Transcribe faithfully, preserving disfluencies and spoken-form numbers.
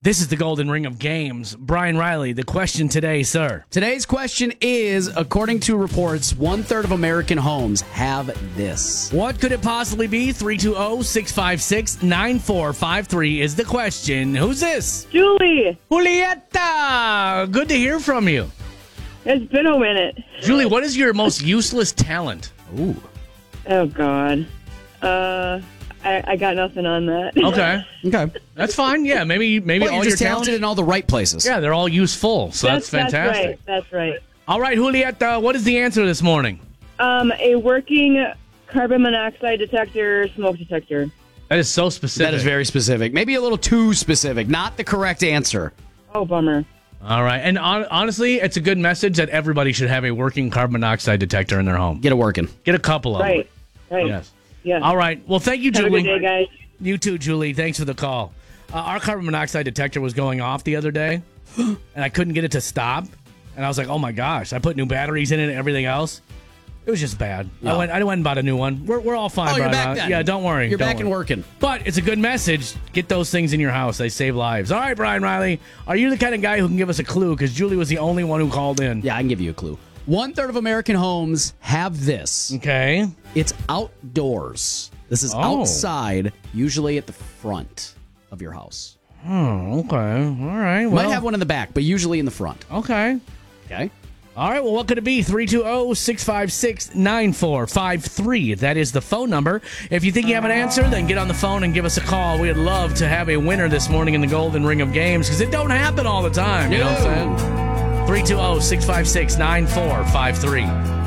This is the Golden Ring of Games. Brian Riley, the question today, sir. Today's question is, according to reports, one-third of American homes have this. What could it possibly be? three two zero, six five six, nine four five three is the question. Who's this? Julie, Julieta! Good to hear from you. it's been a minute. Julie, what is your most useless talent? Ooh. Oh, God. Uh, I, I got nothing on that. Okay. Okay. That's fine. Yeah, maybe maybe Well, all you're your just talented talents. in all the right places. Yeah, they're all useful, so that's, fantastic. That's right. That's right. All right, Julieta, what is the answer this morning? Um, a working carbon monoxide detector, smoke detector. That is so specific. That is very specific. Maybe a little too specific. Not the correct answer. Oh, bummer. All right, and on, honestly, it's a good message that everybody should have a working carbon monoxide detector in their home. Get it working. Get a couple of Right. them. Right. Yes. Yeah. All right. Well, thank you, Have Julie. a good day, guys. You too, Julie. Thanks for the call. Uh, our carbon monoxide detector was going off the other day, and I couldn't get it to stop. And I was like, "Oh my gosh!" I put new batteries in it and everything else. It was just bad. No. I went. I went and bought a new one. We're we're all fine. Oh, you're Brian. back then. Yeah, don't worry. You're don't back and worry. working. But it's a good message. Get those things in your house. They save lives. All right, Brian Riley. Are you the kind of guy who can give us a clue? Because Julie was the only one who called in. Yeah, I can give you a clue. One-third of American homes have this. Okay. It's outdoors. This is Oh. outside, usually at the front of your house. Oh, okay. All right. Well, Might have one in the back, but usually in the front. Okay. Okay? All right, well, what could it be? three two zero, six five six, nine four five three. That is the phone number. If you think you have an answer, then get on the phone and give us a call. We'd love to have a winner this morning in the Golden Ring of Games because it don't happen all the time. You know what I'm saying? three two zero, six five six, nine four five three.